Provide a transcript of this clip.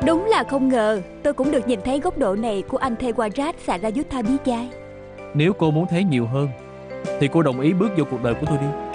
Đúng là không ngờ tôi cũng được nhìn thấy góc độ này của anh Thewarat Sarayutthabijay. Nếu cô muốn thấy nhiều hơn thì cô đồng ý bước vô cuộc đời của tôi đi.